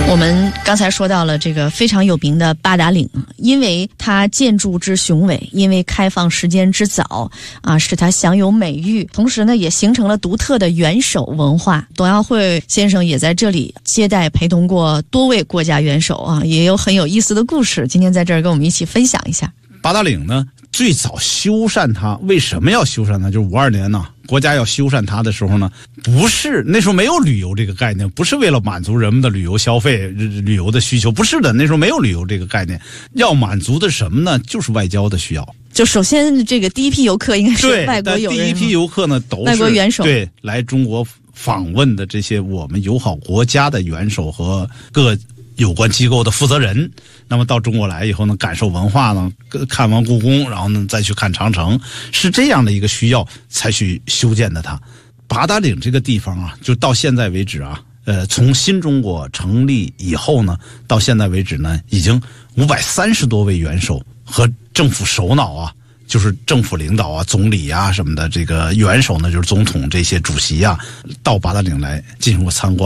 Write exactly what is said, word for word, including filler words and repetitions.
我们刚才说到了这个非常有名的八达岭，因为它建筑之雄伟，因为开放时间之早啊，使它享有美誉，同时呢也形成了独特的元首文化。董耀辉先生也在这里接待陪同过多位国家元首啊，也有很有意思的故事，今天在这儿跟我们一起分享一下。 八达岭呢，最早修缮它，为什么要修缮它？就是五二年呢，国家要修缮它的时候呢，不是那时候没有旅游这个概念，不是为了满足人们的旅游消费、旅游的需求，不是的，那时候没有旅游这个概念，要满足的什么呢？就是外交的需要。 就首先这个第一批游客应该是外国友人， 第一批游客呢都是外国元首， 对，来中国访问的这些我们友好国家的元首和各有关机构的负责人，那么到中国来以后呢，感受文化呢，看完故宫，然后呢再去看长城，是这样的一个需要才去修建的它。八达岭这个地方啊，就到现在为止啊，呃，从新中国成立以后呢，到现在为止呢，已经五百三十多位元首和政府首脑啊，就是政府领导啊、总理啊什么的，这个元首呢就是总统这些主席啊，到八达岭来进行过参观。